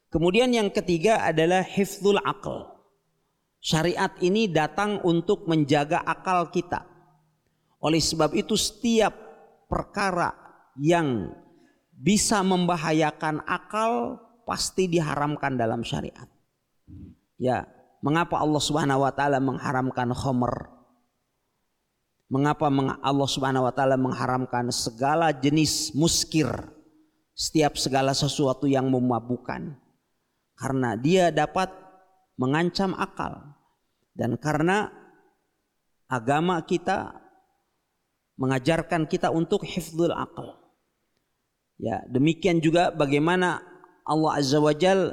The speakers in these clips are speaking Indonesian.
Kemudian yang ketiga adalah hifdzul aql. Syariat ini datang untuk menjaga akal kita. Oleh sebab itu setiap perkara yang bisa membahayakan akal pasti diharamkan dalam syariat. Ya, mengapa Allah Subhanahu wa taala mengharamkan khamr? Mengapa Allah Subhanahu wa taala mengharamkan segala jenis muskir? Setiap segala sesuatu yang memabukkan. Karena dia dapat mengancam akal. Dan karena agama kita mengajarkan kita untuk hifdzul aql. Ya, demikian juga bagaimana Allah Azza wa Jalla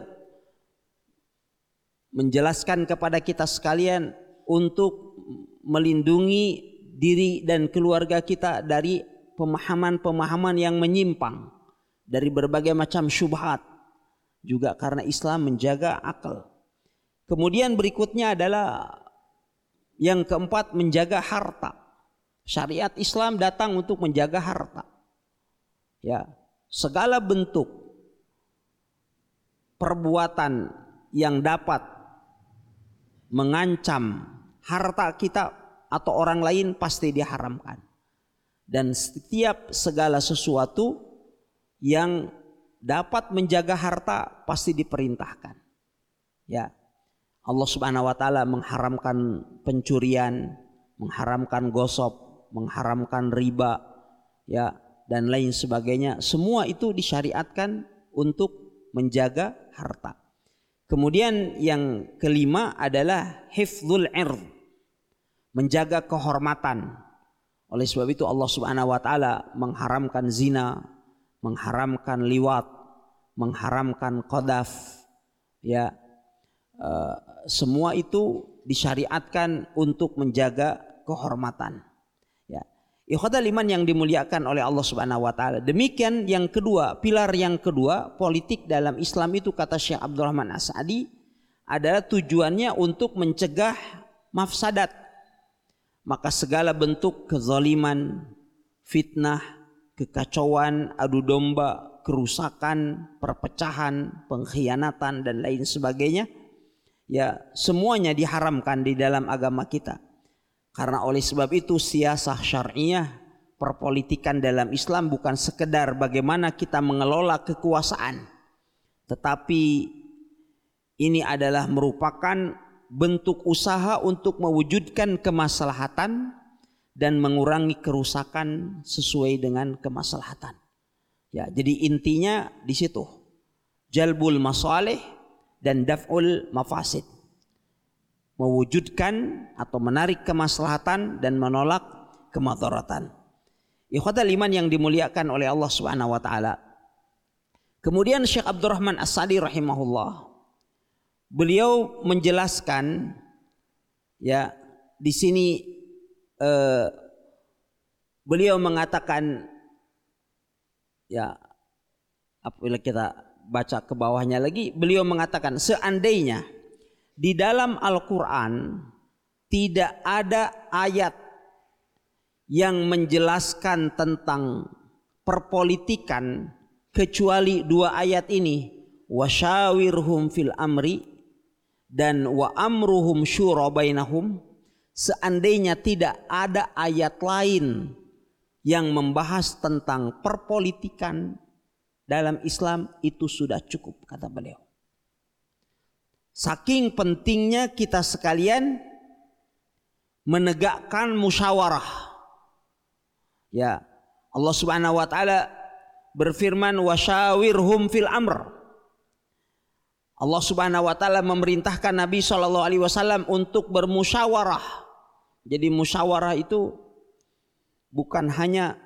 menjelaskan kepada kita sekalian untuk melindungi diri dan keluarga kita dari pemahaman-pemahaman yang menyimpang, dari berbagai macam syubhat, juga karena Islam menjaga akal. Kemudian berikutnya adalah yang keempat, menjaga harta. Syariat Islam datang untuk menjaga harta. Ya, segala bentuk perbuatan yang dapat mengancam harta kita atau orang lain pasti diharamkan. Dan setiap segala sesuatu yang dapat menjaga harta pasti diperintahkan. Ya, Allah Subhanahu wa taala mengharamkan pencurian, mengharamkan gosop, mengharamkan riba, ya, dan lain sebagainya. Semua itu disyariatkan untuk menjaga harta. Kemudian yang kelima adalah hifdzul ird, menjaga kehormatan. Oleh sebab itu Allah Subhanahu wa taala mengharamkan zina, mengharamkan liwat, mengharamkan qadhaf, ya. Semua itu disyariatkan untuk menjaga kehormatan. Ya. Ikhwatal iman yang dimuliakan oleh Allah Subhanahu wa taala. Demikian yang kedua, pilar yang kedua, politik dalam Islam itu kata Syekh Abdurrahman As-Sa'di adalah tujuannya untuk mencegah mafsadat. Maka segala bentuk kezaliman, fitnah, kekacauan, adu domba, kerusakan, perpecahan, pengkhianatan dan lain sebagainya, ya, semuanya diharamkan di dalam agama kita. Karena oleh sebab itu siasah syar'iyah, perpolitikan dalam Islam bukan sekedar bagaimana kita mengelola kekuasaan, tetapi ini adalah merupakan bentuk usaha untuk mewujudkan kemaslahatan dan mengurangi kerusakan sesuai dengan kemaslahatan. Ya, jadi intinya di situ, jalbul masalih dan daf'ul mafasid, mewujudkan atau menarik kemaslahatan dan menolak kemadaratan. Ikhwatal iman yang dimuliakan oleh Allah Subhanahu wa taala. Kemudian Syekh Abdurrahman As-Sa'di rahimahullah, beliau menjelaskan, ya, di sini beliau mengatakan, ya, apabila kita baca ke bawahnya lagi, beliau mengatakan seandainya di dalam Al-Quran tidak ada ayat yang menjelaskan tentang perpolitikan kecuali dua ayat ini, wasyawirhum fil amri dan wa amruhum syura bainahum. Seandainya tidak ada ayat lain yang membahas tentang perpolitikan dalam Islam, itu sudah cukup, kata beliau. Saking pentingnya kita sekalian menegakkan musyawarah. Ya, Allah Subhanahu wa taala berfirman wasyawirhum fil amr. Allah Subhanahu wa taala memerintahkan Nabi SAW untuk bermusyawarah. Jadi musyawarah itu bukan hanya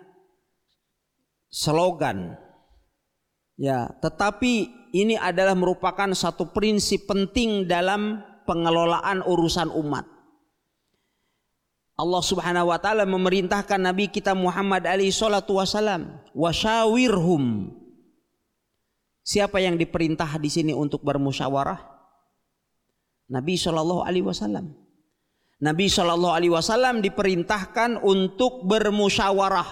slogan, ya, tetapi ini adalah merupakan satu prinsip penting dalam pengelolaan urusan umat. Allah Subhanahu wa taala memerintahkan Nabi kita Muhammad alaihi salatu wasalam, wasyawirhum. Siapa yang diperintah di sini untuk bermusyawarah? Nabi sallallahu alaihi wasallam. Nabi sallallahu alaihi wasallam diperintahkan untuk bermusyawarah,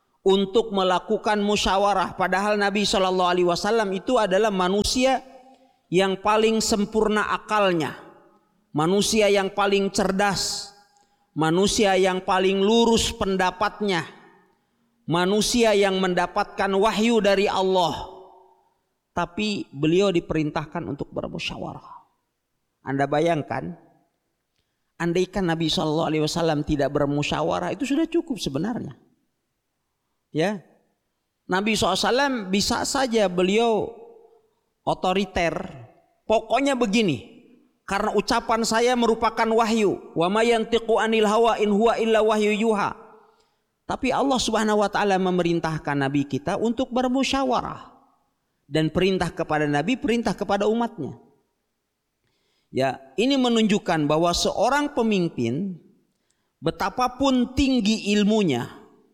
untuk melakukan musyawarah. Padahal Nabi sallallahu alaihi wasallam itu adalah manusia yang paling sempurna akalnya, manusia yang paling cerdas, manusia yang paling lurus pendapatnya, manusia yang mendapatkan wahyu dari Allah. Tapi beliau diperintahkan untuk bermusyawarah. Anda bayangkan, andaikan Nabi SAW tidak bermusyawarah, itu sudah cukup sebenarnya. Ya, Nabi SAW bisa saja beliau otoriter. Pokoknya begini, karena ucapan saya merupakan wahyu. Wa ma yantiqu anil hawa in huwa illa wahyu yuha. Tapi Allah Subhanahu wa taala memerintahkan Nabi kita untuk bermusyawarah. Dan perintah kepada Nabi, perintah kepada umatnya. Ya, ini menunjukkan bahwa seorang pemimpin, betapapun tinggi ilmunya,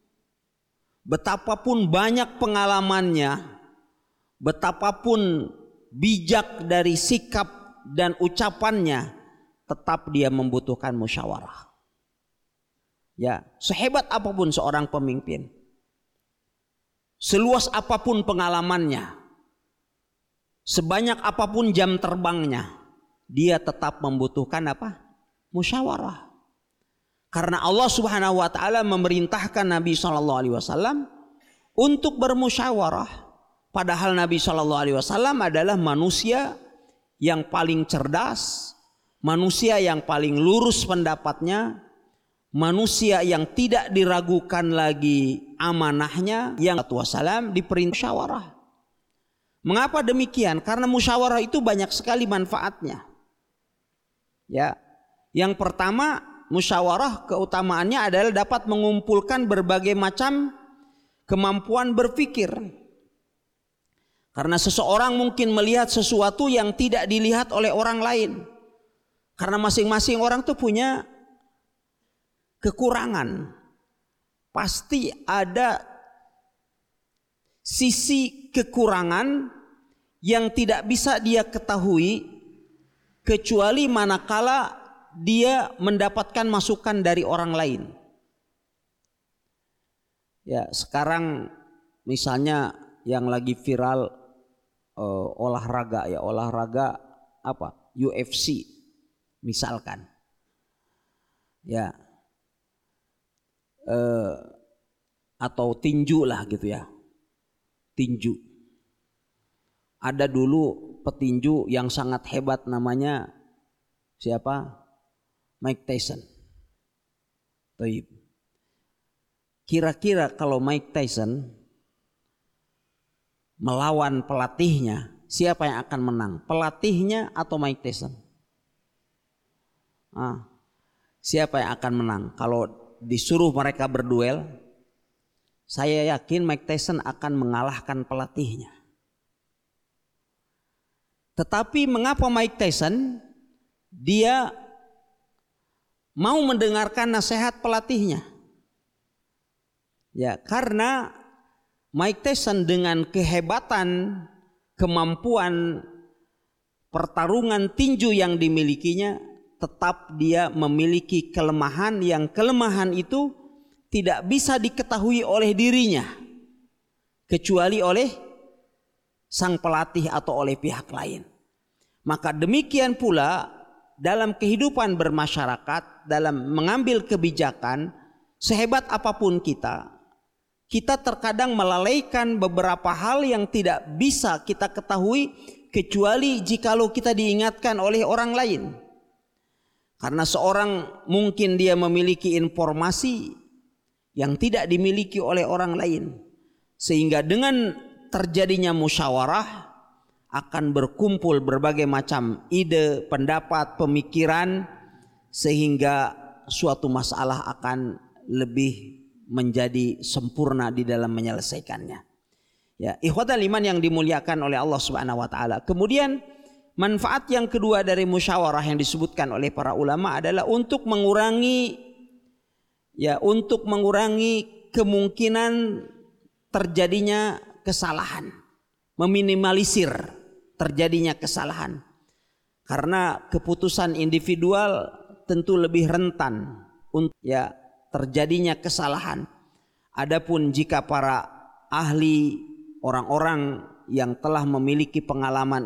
betapapun banyak pengalamannya, betapapun bijak dari sikap dan ucapannya, tetap dia membutuhkan musyawarah. Ya, sehebat apapun seorang pemimpin, seluas apapun pengalamannya, sebanyak apapun jam terbangnya, dia tetap membutuhkan apa? Musyawarah. Karena Allah Subhanahu wa taala memerintahkan Nabi SAW untuk bermusyawarah. Padahal Nabi SAW adalah manusia yang paling cerdas, manusia yang paling lurus pendapatnya, manusia yang tidak diragukan lagi amanahnya, yang Rasulullah diperintah musyawarah. Mengapa demikian? Karena musyawarah itu banyak sekali manfaatnya. Ya, yang pertama, musyawarah keutamaannya adalah dapat mengumpulkan berbagai macam kemampuan berpikir. Karena seseorang mungkin melihat sesuatu yang tidak dilihat oleh orang lain. Karena masing-masing orang tuh punya kekurangan. Pasti ada sisi kekurangan yang tidak bisa dia ketahui kecuali manakala dia mendapatkan masukan dari orang lain. Ya, sekarang misalnya yang lagi viral olahraga apa? UFC misalkan. Ya. Atau tinju lah gitu ya. Tinju. Ada dulu petinju yang sangat hebat, namanya siapa? Mike Tyson. Taib. Kira-kira kalau Mike Tyson melawan pelatihnya, siapa yang akan menang? Pelatihnya atau Mike Tyson? Siapa yang akan menang? Kalau disuruh mereka berduel, saya yakin Mike Tyson akan mengalahkan pelatihnya. Tetapi mengapa Mike Tyson dia mau mendengarkan nasihat pelatihnya? Ya, karena Mike Tyson dengan kehebatan, kemampuan pertarungan tinju yang dimilikinya, tetap dia memiliki kelemahan yang kelemahan itu tidak bisa diketahui oleh dirinya kecuali oleh sang pelatih atau oleh pihak lain. Maka demikian pula dalam kehidupan bermasyarakat, dalam mengambil kebijakan, sehebat apapun kita terkadang melalaikan beberapa hal yang tidak bisa kita ketahui kecuali jikalau kita diingatkan oleh orang lain. Karena seorang mungkin dia memiliki informasi yang tidak dimiliki oleh orang lain. Sehingga dengan terjadinya musyawarah akan berkumpul berbagai macam ide, pendapat, pemikiran, sehingga suatu masalah akan lebih menjadi sempurna di dalam menyelesaikannya. Ya, ikhwatal iman yang dimuliakan oleh Allah Subhanahu wa taala. Kemudian manfaat yang kedua dari musyawarah yang disebutkan oleh para ulama adalah untuk mengurangi kemungkinan terjadinya kesalahan, meminimalisir terjadinya kesalahan. Karena keputusan individual tentu lebih rentan untuk terjadinya kesalahan. Adapun jika para ahli, orang-orang yang telah memiliki pengalaman